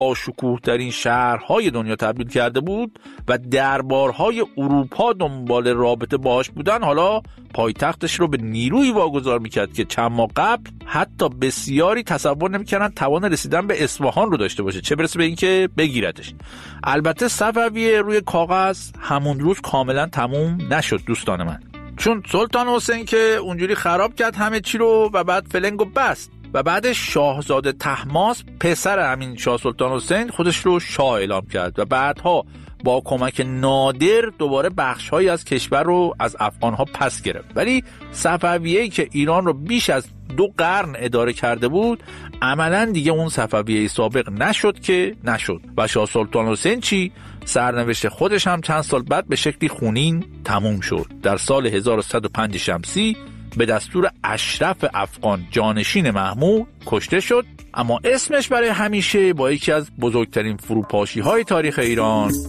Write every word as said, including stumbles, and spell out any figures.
شکوه در این شهرهای دنیا تبدیل کرده بود و دربارهای اروپا دنبال رابطه باهاش بودن، حالا پایتختش رو به نیروی واگذار میکرد که چند ماه قبل حتی بسیاری تصور نمیکردن توان رسیدن به اصفهان رو داشته باشه، چه برسه به اینکه بگیردش. البته صفویه روی کاغذ همون روز کاملا تموم نشد دوستان من، چون سلطان حسین که اونجوری خراب کرد همه چی رو و بعد فلنگو بست و بعد شاهزاده طهماسب پسر همین شاه سلطان حسین خودش رو شاه اعلام کرد و بعدها با کمک نادر دوباره بخش‌هایی از کشور رو از افغان‌ها پس گرفت. ولی صفویه‌ای که ایران رو بیش از دو قرن اداره کرده بود عملاً دیگه اون صفویه سابق نشد که نشد و شاه سلطان حسین چی؟ سرنوشت خودش هم چند سال بعد به شکلی خونین تموم شد. در سال هزار و صد و پنج شمسی به دستور اشرف افغان جانشین محمود کشته شد، اما اسمش برای همیشه با یکی از بزرگترین فروپاشی های تاریخ ایران